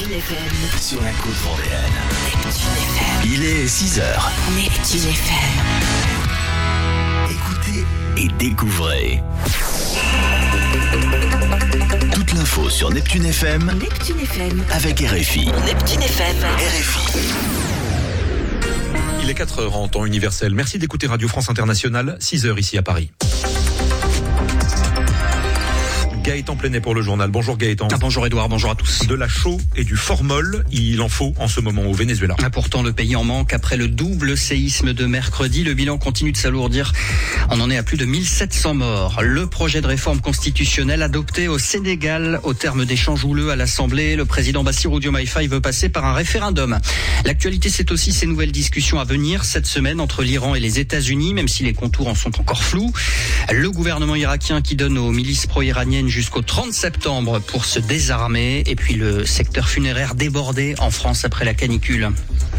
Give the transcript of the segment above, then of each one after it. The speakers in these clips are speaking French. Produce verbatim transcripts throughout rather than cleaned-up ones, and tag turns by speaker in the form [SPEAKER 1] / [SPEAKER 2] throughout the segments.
[SPEAKER 1] F M.
[SPEAKER 2] Sur la côte vendéenne.
[SPEAKER 1] Neptune F M.
[SPEAKER 2] Il est six heures.
[SPEAKER 1] Neptune F M.
[SPEAKER 2] Écoutez et découvrez. Toute l'info sur Neptune F M.
[SPEAKER 1] Neptune F M.
[SPEAKER 2] Avec R F I.
[SPEAKER 1] Neptune F M.
[SPEAKER 2] R F I.
[SPEAKER 3] Il est quatre heures en temps universel. Merci d'écouter Radio France Internationale, six heures ici à Paris. Gaëtan Plenet pour le journal. Bonjour Gaëtan.
[SPEAKER 4] Ah, bonjour Edouard, bonjour à tous.
[SPEAKER 3] De la chaux et du formol, il en faut en ce moment au Venezuela.
[SPEAKER 4] Ah, pourtant le pays en manque après le double séisme de mercredi. Le bilan continue de s'alourdir. On en est à plus de mille sept cents morts. Le projet de réforme constitutionnelle adopté au Sénégal au terme d'échanges houleux à l'Assemblée. Le président Bassirou Diomaye Faye veut passer par un référendum. L'actualité, c'est aussi ces nouvelles discussions à venir cette semaine entre l'Iran et les États-Unis, même si les contours en sont encore flous. Le gouvernement irakien qui donne aux milices pro-iraniennes jusqu'au trente septembre pour se désarmer. Et puis le secteur funéraire débordé en France après la canicule.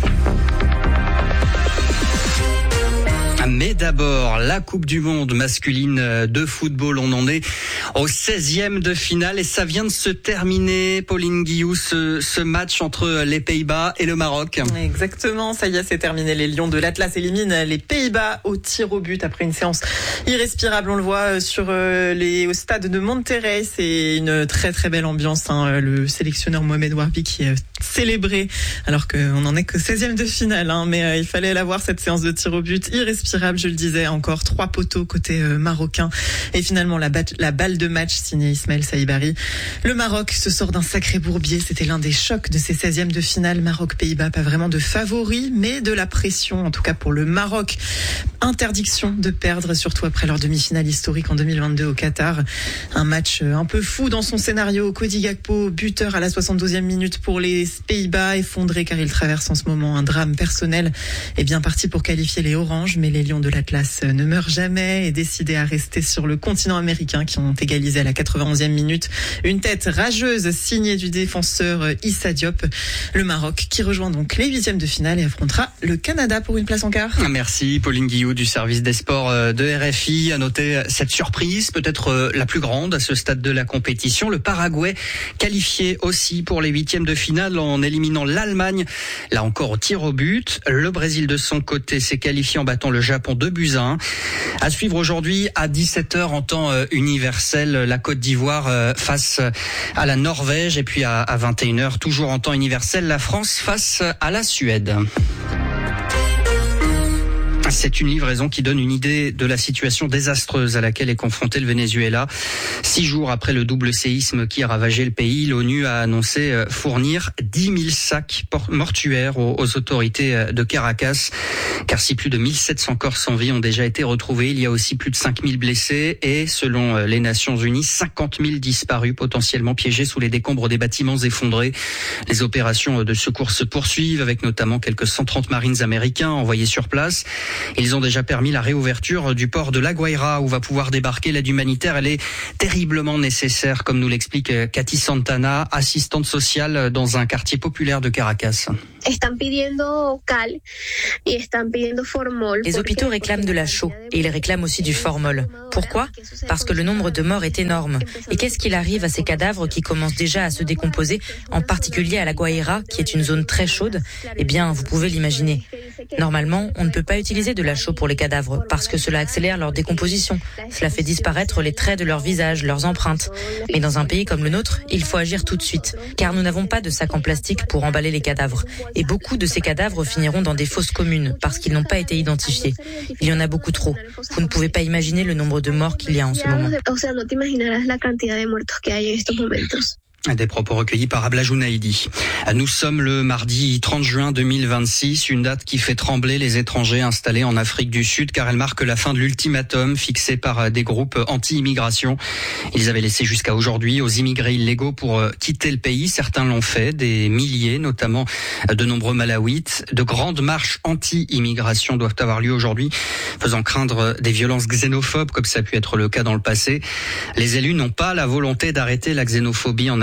[SPEAKER 4] Mais d'abord, la Coupe du Monde masculine de football, on en est au seizième de finale et ça vient de se terminer, Pauline Guillou, ce, ce match entre les Pays-Bas et le Maroc.
[SPEAKER 5] Exactement, ça y est, c'est terminé. Les Lions de l'Atlas éliminent les Pays-Bas au tir au but après une séance irrespirable. On le voit sur les, au stade de Monterrey. C'est une très très belle ambiance. Hein. Le sélectionneur Mohamed Warbi qui est célébré alors qu'on n'en est que seizième de finale. Hein. Mais euh, il fallait la voir, cette séance de tir au but irrespirable. Je le disais, encore trois poteaux côté euh, marocain et finalement la, bat- la balle de match signée Ismaël Saïbari. Le Maroc se sort d'un sacré bourbier. C'était l'un des chocs de ces seizièmes de finale. Maroc-Pays-Bas, pas vraiment de favoris, mais de la pression, en tout cas pour le Maroc. Interdiction de perdre, surtout après leur demi-finale historique en deux mille vingt-deux au Qatar. Un match un peu fou dans son scénario. Cody Gakpo, buteur à la soixante-douzième minute pour les Pays-Bas, effondré car il traverse en ce moment un drame personnel. Et bien parti pour qualifier les Oranges, mais les Lions de l'Atlas ne meurent jamais et décidés à rester sur le continent américain qui ont égalisé à la quatre-vingt-onzième minute. Une tête rageuse signée du défenseur Issa Diop. Le Maroc qui rejoint donc les huitièmes de finale et affrontera le Canada pour une place en quart.
[SPEAKER 4] Merci Pauline Guillou du service des sports de R F I. À noter cette surprise, peut-être la plus grande à ce stade de la compétition. Le Paraguay qualifié aussi pour les huitièmes de finale en éliminant l'Allemagne, là encore au tir au but. Le Brésil de son côté s'est qualifié en battant le Japon deux buts à un. À suivre aujourd'hui à dix-sept heures en temps universel, la Côte d'Ivoire face à la Norvège et puis à vingt et une heures, toujours en temps universel, la France face à la Suède. C'est une livraison qui donne une idée de la situation désastreuse à laquelle est confronté le Venezuela. Six jours après le double séisme qui a ravagé le pays, l'ONU a annoncé fournir dix mille sacs mortuaires aux autorités de Caracas. Car si plus de mille sept cents corps sans vie ont déjà été retrouvés, il y a aussi plus de cinq mille blessés et, selon les Nations Unies, cinquante mille disparus potentiellement piégés sous les décombres des bâtiments effondrés. Les opérations de secours se poursuivent avec notamment quelques cent trente marines américains envoyés sur place. Ils ont déjà permis la réouverture du port de La Guaira où va pouvoir débarquer l'aide humanitaire. Elle est terriblement nécessaire, comme nous l'explique Cathy Santana, assistante sociale dans un quartier populaire de Caracas.
[SPEAKER 6] Les hôpitaux réclament de la chaux et ils réclament aussi du formol. Pourquoi ? Parce que le nombre de morts est énorme. Et qu'est-ce qu'il arrive à ces cadavres qui commencent déjà à se décomposer, en particulier à La Guaira, qui est une zone très chaude ? Eh bien, vous pouvez l'imaginer. Normalement, on ne peut pas utiliser de la chaux pour les cadavres parce que cela accélère leur décomposition. Cela fait disparaître les traits de leur visage, leurs empreintes. Mais dans un pays comme le nôtre, il faut agir tout de suite, car nous n'avons pas de sacs en plastique pour emballer les cadavres. Et beaucoup de ces cadavres finiront dans des fosses communes parce qu'ils n'ont pas été identifiés. Il y en a beaucoup trop. Vous ne pouvez pas imaginer le nombre de morts qu'il y a en ce moment.
[SPEAKER 4] Des propos recueillis par Abla Jounaïdi. Nous sommes le mardi trente juin deux mille vingt-six, une date qui fait trembler les étrangers installés en Afrique du Sud car elle marque la fin de l'ultimatum fixé par des groupes anti-immigration. Ils avaient laissé jusqu'à aujourd'hui aux immigrés illégaux pour quitter le pays. Certains l'ont fait, des milliers, notamment de nombreux Malawites. De grandes marches anti-immigration doivent avoir lieu aujourd'hui, faisant craindre des violences xénophobes comme ça a pu être le cas dans le passé. Les élus n'ont pas la volonté d'arrêter la xénophobie en Afrique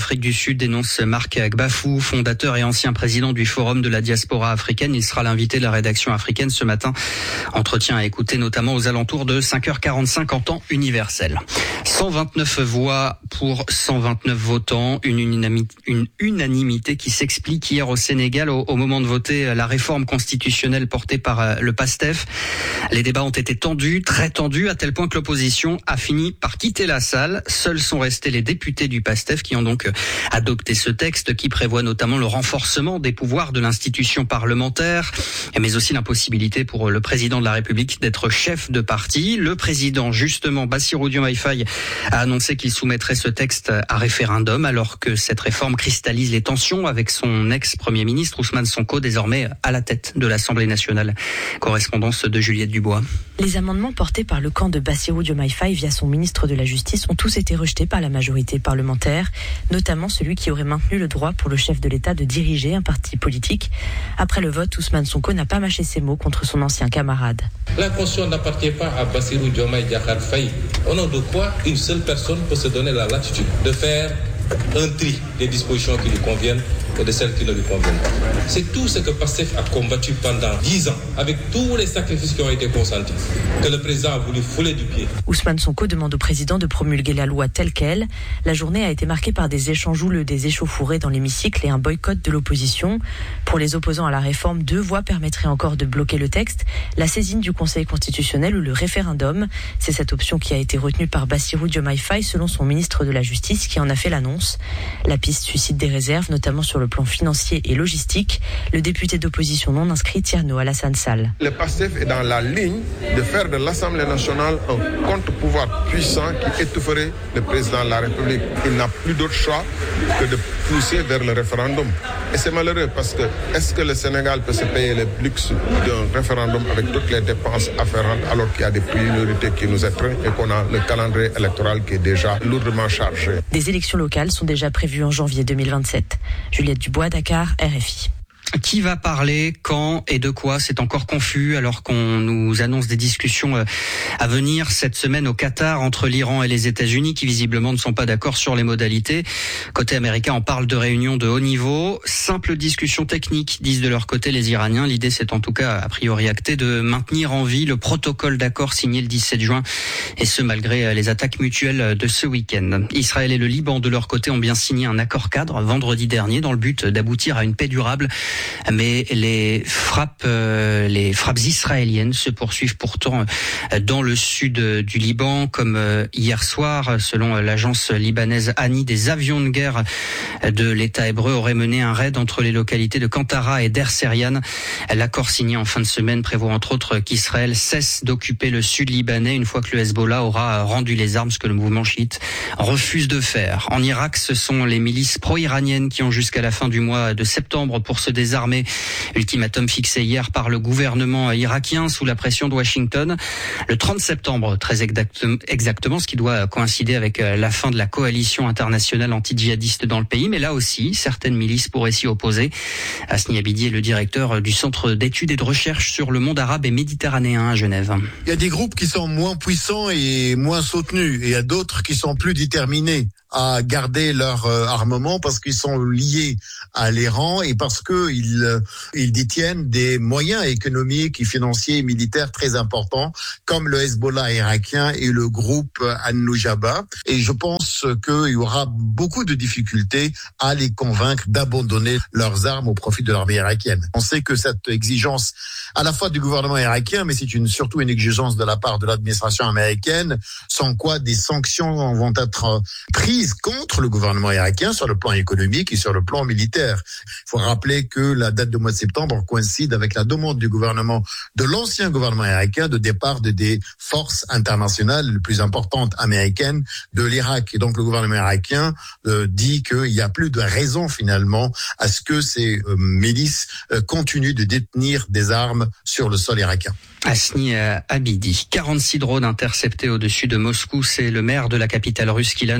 [SPEAKER 4] Afrique du Sud, dénonce Marc Gbafou, fondateur et ancien président du Forum de la diaspora africaine. Il sera l'invité de la rédaction africaine ce matin. Entretien à écouter notamment aux alentours de cinq heures quarante-cinq en temps universel. cent vingt-neuf voix pour cent vingt-neuf votants, une unanimité, une unanimité qui s'explique hier au Sénégal au, au moment de voter la réforme constitutionnelle portée par le PASTEF. Les débats ont été tendus, très tendus, à tel point que l'opposition a fini par quitter la salle. Seuls sont restés les députés du PASTEF qui ont donc adopté ce texte qui prévoit notamment le renforcement des pouvoirs de l'institution parlementaire, mais aussi l'impossibilité pour le président de la République d'être chef de parti. Le président, justement, Bassirou Diomaye Faye, a annoncé qu'il soumettrait ce texte à référendum alors que cette réforme cristallise les tensions avec son ex-premier ministre Ousmane Sonko, désormais à la tête de l'Assemblée nationale. Correspondance de Juliette Dubois.
[SPEAKER 6] Les amendements portés par le camp de Bassirou Diomaye Faye via son ministre de la Justice ont tous été rejetés par la majorité parlementaire, notamment celui qui aurait maintenu le droit pour le chef de l'État de diriger un parti politique. Après le vote, Ousmane Sonko n'a pas mâché ses mots contre son ancien camarade.
[SPEAKER 7] La Constitution n'appartient pas à Bassirou Diomaye Diakhar Faye. Au nom de quoi une seule personne peut se donner la latitude de faire un tri des dispositions qui lui conviennent et de celles qui ne lui conviennent pas. C'est tout ce que PASTEF a combattu pendant dix ans, avec tous les sacrifices qui ont été consentis, que le président a voulu fouler du pied.
[SPEAKER 6] Ousmane Sonko demande au président de promulguer la loi telle qu'elle. La journée a été marquée par des échanges houleux, des échauffourées dans l'hémicycle et un boycott de l'opposition. Pour les opposants à la réforme, deux voies permettraient encore de bloquer le texte, la saisine du Conseil constitutionnel ou le référendum. C'est cette option qui a été retenue par Bassirou Diomaye Faye, selon son ministre de la Justice, qui en a fait l'annonce. La piste suscite des réserves, notamment sur le plan financier et logistique. Le député d'opposition non inscrit, Tierno Alassane Sall.
[SPEAKER 8] Le PASTEF est dans la ligne de faire de l'Assemblée nationale un contre-pouvoir puissant qui étoufferait le président de la République. Il n'a plus d'autre choix que de pousser vers le référendum. Et c'est malheureux parce que est-ce que le Sénégal peut se payer le luxe d'un référendum avec toutes les dépenses afférentes alors qu'il y a des priorités qui nous étreignent et qu'on a le calendrier électoral qui est déjà lourdement chargé.
[SPEAKER 6] Des élections locales sont déjà prévues en janvier deux mille vingt-sept. Juliette Dubois, Dakar, R F I.
[SPEAKER 4] Qui va parler, quand et de quoi, c'est encore confus alors qu'on nous annonce des discussions à venir cette semaine au Qatar entre l'Iran et les États-Unis qui visiblement ne sont pas d'accord sur les modalités. Côté américain, on parle de réunions de haut niveau. Simple discussion technique, disent de leur côté les Iraniens. L'idée, c'est en tout cas a priori acté de maintenir en vie le protocole d'accord signé le dix-sept juin et ce malgré les attaques mutuelles de ce week-end. Israël et le Liban de leur côté ont bien signé un accord cadre vendredi dernier dans le but d'aboutir à une paix durable. Mais les frappes, euh, les frappes israéliennes se poursuivent pourtant dans le sud du Liban, comme euh, hier soir, selon l'agence libanaise Ani, des avions de guerre de l'État hébreu auraient mené un raid entre les localités de Kantara et Der Serian. L'accord signé en fin de semaine prévoit entre autres qu'Israël cesse d'occuper le sud libanais une fois que le Hezbollah aura rendu les armes, ce que le mouvement chiite refuse de faire. En Irak, ce sont les milices pro-iraniennes qui ont jusqu'à la fin du mois de septembre pour se désarmer. Ultimatum fixé hier par le gouvernement irakien sous la pression de Washington. Le trente septembre, très exactement, ce qui doit coïncider avec la fin de la coalition internationale anti-djihadiste dans le pays. Mais là aussi, certaines milices pourraient s'y opposer. Hasni Abidi est le directeur du Centre d'études et de recherche sur le monde arabe et méditerranéen à Genève.
[SPEAKER 9] Il y a des groupes qui sont moins puissants et moins soutenus. Et il y a d'autres qui sont plus déterminés à garder leur euh, armement parce qu'ils sont liés à l'Iran et parce que ils euh, ils détiennent des moyens économiques et financiers et militaires très importants comme le Hezbollah irakien et le groupe An-Nujaba. Et je pense qu'il y aura beaucoup de difficultés à les convaincre d'abandonner leurs armes au profit de l'armée irakienne. On sait que cette exigence à la fois du gouvernement irakien, mais c'est une, surtout une exigence de la part de l'administration américaine, sans quoi des sanctions vont être prises contre le gouvernement irakien sur le plan économique et sur le plan militaire. Il faut rappeler que la date du mois de septembre coïncide avec la demande du gouvernement, de l'ancien gouvernement irakien, de départ de des forces internationales les plus importantes américaines de l'Irak. Et donc le gouvernement irakien euh, dit qu'il n'y a plus de raison finalement à ce que ces euh, milices euh, continuent de détenir des armes sur le sol irakien.
[SPEAKER 4] Hasni Abidi. quarante-six drones interceptés au-dessus de Moscou. C'est le maire de la capitale russe qui l'annonce.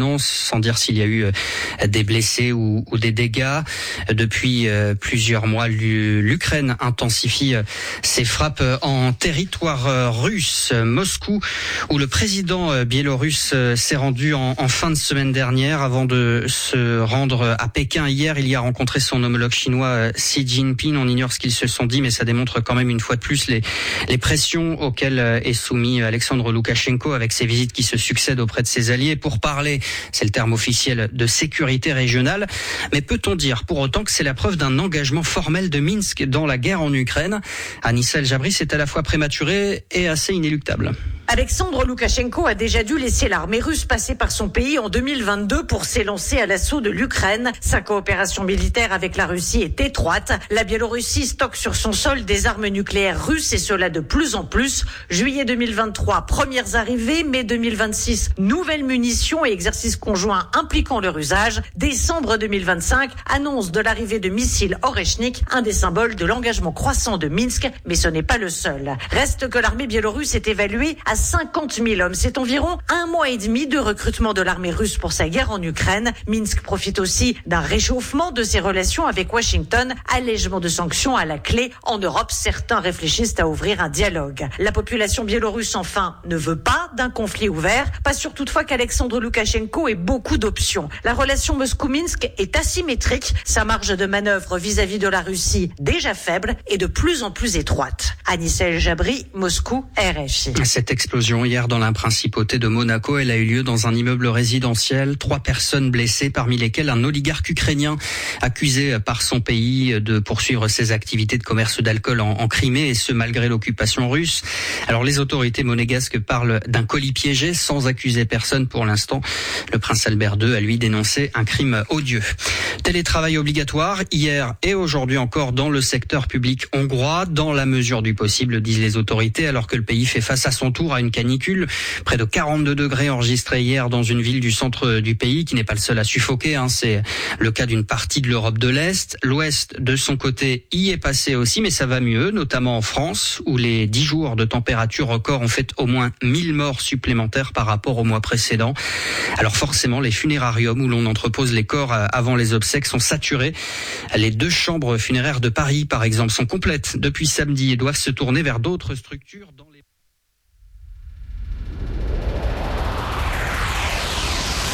[SPEAKER 4] sans dire s'il y a eu des blessés ou, ou des dégâts. Depuis plusieurs mois, l'Ukraine intensifie ses frappes en territoire russe. Moscou, où le président biélorusse s'est rendu en, en fin de semaine dernière avant de se rendre à Pékin hier. Il y a rencontré son homologue chinois Xi Jinping. On ignore ce qu'ils se sont dit, mais ça démontre quand même une fois de plus les, les pressions auxquelles est soumis Alexandre Loukachenko avec ses visites qui se succèdent auprès de ses alliés pour parler, c'est le terme officiel, de sécurité régionale. Mais peut-on dire pour autant que c'est la preuve d'un engagement formel de Minsk dans la guerre en Ukraine? Anissa El Jabri, c'est à la fois prématuré et assez inéluctable.
[SPEAKER 10] Alexandre Loukachenko a déjà dû laisser l'armée russe passer par son pays en deux mille vingt-deux pour s'élancer à l'assaut de l'Ukraine. Sa coopération militaire avec la Russie est étroite. La Biélorussie stocke sur son sol des armes nucléaires russes et cela de plus en plus. Juillet deux mille vingt-trois, premières arrivées. Mai deux mille vingt-six, nouvelles munitions et exercices conjoints impliquant leur usage. Décembre deux mille vingt-cinq, annonce de l'arrivée de missiles Oreshnik, un des symboles de l'engagement croissant de Minsk. Mais ce n'est pas le seul. Reste que l'armée biélorusse est évaluée à cinquante mille hommes. C'est environ un mois et demi de recrutement de l'armée russe pour sa guerre en Ukraine. Minsk profite aussi d'un réchauffement de ses relations avec Washington, allègement de sanctions à la clé. En Europe, certains réfléchissent à ouvrir un dialogue. La population biélorusse, enfin, ne veut pas d'un conflit ouvert. Pas sûr toutefois qu'Alexandre Loukachenko ait beaucoup d'options. La relation Moscou-Minsk est asymétrique. Sa marge de manœuvre vis-à-vis de la Russie, déjà faible, est de plus en plus étroite. Anissa El Jabri, Moscou, R F I.
[SPEAKER 4] Cette explosion hier dans la principauté de Monaco, elle a eu lieu dans un immeuble résidentiel. Trois personnes blessées, parmi lesquelles un oligarque ukrainien accusé par son pays de poursuivre ses activités de commerce d'alcool en, en Crimée, et ce malgré l'occupation russe. Alors les autorités monégasques parlent d'un colis piégé sans accuser personne pour l'instant. Le prince Albert deux a lui dénoncé un crime odieux. Télétravail obligatoire hier et aujourd'hui encore dans le secteur public hongrois, dans la mesure du possible, disent les autorités, alors que le pays fait face à son tour à une canicule. Près de quarante-deux degrés enregistrés hier dans une ville du centre du pays, qui n'est pas le seul à suffoquer, hein. C'est le cas d'une partie de l'Europe de l'Est. L'Ouest, de son côté, y est passé aussi, mais ça va mieux, notamment en France, où les dix jours de température record ont fait au moins mille morts supplémentaires par rapport au mois précédent. Alors forcément, les funérariums où l'on entrepose les corps avant les obsèques sont saturés. Les deux chambres funéraires de Paris, par exemple, sont complètes depuis samedi et doivent se tourner vers d'autres structures dans les...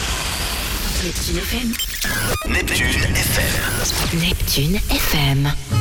[SPEAKER 1] Neptune F M.
[SPEAKER 2] Neptune F M.
[SPEAKER 1] Neptune F M.